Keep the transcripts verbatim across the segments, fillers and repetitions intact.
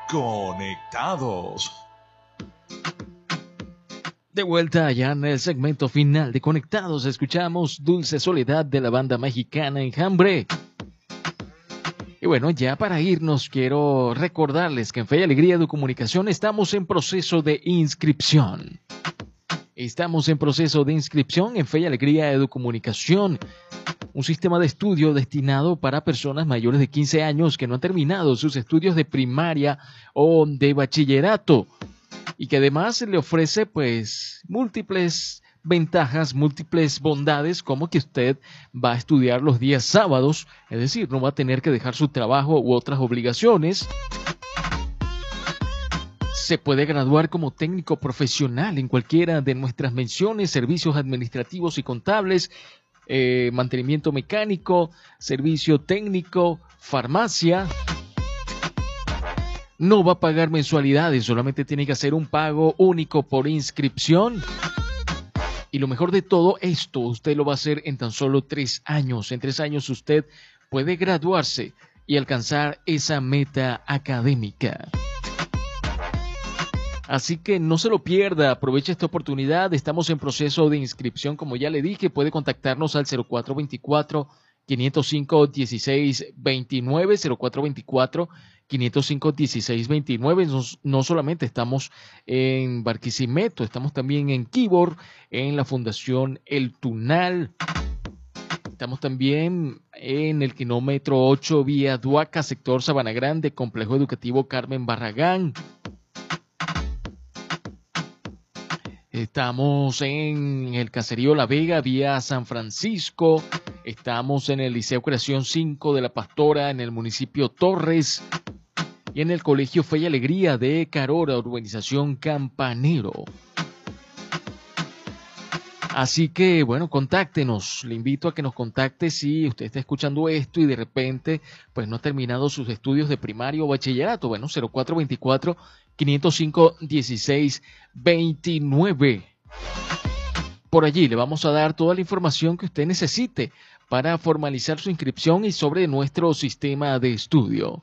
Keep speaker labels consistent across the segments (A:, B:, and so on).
A: Conectados.
B: De vuelta ya en el segmento final de Conectados, escuchamos Dulce Soledad de la banda mexicana Enjambre. Y bueno, ya para irnos quiero recordarles que en Fe y Alegría de Comunicación estamos en proceso de inscripción. Estamos en proceso de inscripción en Fe y Alegría Educomunicación, un sistema de estudio destinado para personas mayores de quince años que no han terminado sus estudios de primaria o de bachillerato y que además le ofrece pues múltiples ventajas, múltiples bondades, como que usted va a estudiar los días sábados, es decir, no va a tener que dejar su trabajo u otras obligaciones. Se puede graduar como técnico profesional en cualquiera de nuestras menciones, servicios administrativos y contables, eh, mantenimiento mecánico, servicio técnico, farmacia. No va a pagar mensualidades, solamente tiene que hacer un pago único por inscripción. Y lo mejor de todo esto, usted lo va a hacer en tan solo tres años. En tres años usted puede graduarse y alcanzar esa meta académica. Así que no se lo pierda, aproveche esta oportunidad. Estamos en proceso de inscripción, como ya le dije. Puede contactarnos al cero cuatro dos cuatro, cinco cero cinco, uno seis dos nueve, cero cuatro dos cuatro, cinco cero cinco, uno seis dos nueve. No, no solamente estamos en Barquisimeto, estamos también en Quibor, en la Fundación El Tunal. Estamos también en el kilómetro ocho, vía Duaca, sector Sabana Grande, Complejo Educativo Carmen Barragán. Estamos en el Caserío La Vega, vía San Francisco. Estamos en el Liceo Creación cinco de La Pastora, en el municipio Torres. Y en el Colegio Fe y Alegría de Carora, urbanización Campanero. Así que, bueno, contáctenos. Le invito a que nos contacte si usted está escuchando esto y de repente pues no ha terminado sus estudios de primario o bachillerato. Bueno, cero cuatro dos cuatro, cinco cero cinco, uno seis dos nueve. Por allí le vamos a dar toda la información que usted necesite para formalizar su inscripción y sobre nuestro sistema de estudio.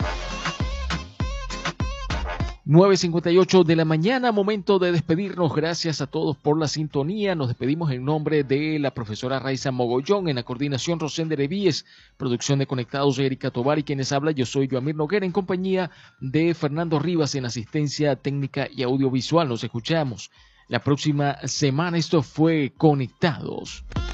B: nueve cincuenta y ocho de la mañana, momento de despedirnos. Gracias a todos por la sintonía. Nos despedimos en nombre de la profesora Raiza Mogollón, en la coordinación Rosende Revíes, producción de Conectados Erika Tovar y quienes habla yo soy Joamir Noguera en compañía de Fernando Rivas en asistencia técnica y audiovisual. Nos escuchamos la próxima semana. Esto fue Conectados.